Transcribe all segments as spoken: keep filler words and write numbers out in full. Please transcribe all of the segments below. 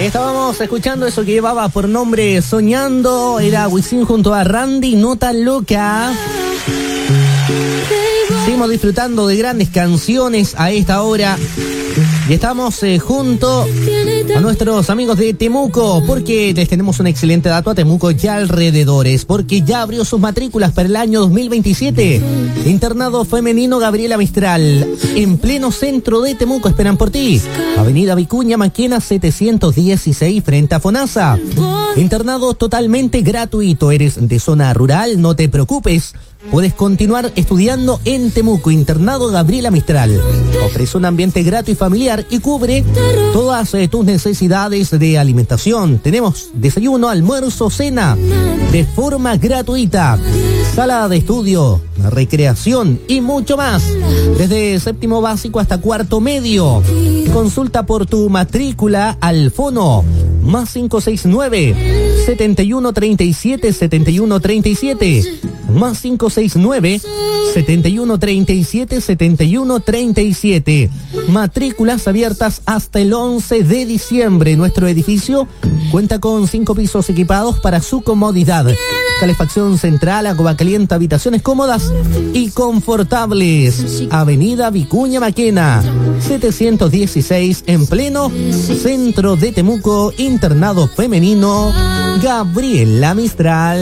Estábamos escuchando eso que llevaba por nombre Soñando. Era Wisin junto a Randy, Nota Loca. Seguimos disfrutando de grandes canciones a esta hora. Y estamos eh, junto a nuestros amigos de Temuco, porque les tenemos un excelente dato a Temuco y alrededores, porque ya abrió sus matrículas para el año dos mil veintisiete. Internado femenino Gabriela Mistral, en pleno centro de Temuco, esperan por ti. Avenida Vicuña Maquena setecientos dieciséis, frente a FONASA. Internado totalmente gratuito. ¿Eres de zona rural? No te preocupes. Puedes continuar estudiando en Temuco. Internado Gabriela Mistral ofrece un ambiente grato y familiar y cubre todas eh, tus necesidades de alimentación. Tenemos desayuno, almuerzo, cena de forma gratuita, sala de estudio, recreación y mucho más, desde séptimo básico hasta cuarto medio. Consulta por tu matrícula al fono más cinco seis nueve, setenta y uno treinta y siete, setenta y uno treinta y siete, más cinco seis nueve, setenta y uno treinta y siete, setenta y uno treinta y siete. Matrículas abiertas hasta el once de diciembre. Nuestro edificio cuenta con cinco pisos equipados para su comodidad. Calefacción central, agua caliente, habitaciones cómodas y confortables. Avenida Vicuña Maquena setecientos dieciséis, en pleno centro de Temuco. Internado femenino Gabriela Mistral.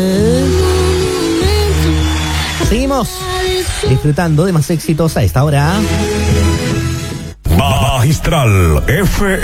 Seguimos disfrutando de más éxitos a esta hora. Magistral F